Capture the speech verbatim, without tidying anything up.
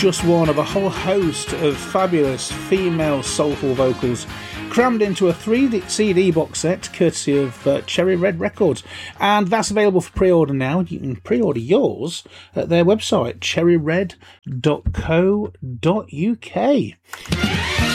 just one of a whole host of fabulous female soulful vocals crammed into a three C D box set courtesy of uh, Cherry Red Records, and that's available for pre-order now. You can pre-order yours at their website, cherry red dot co dot uk.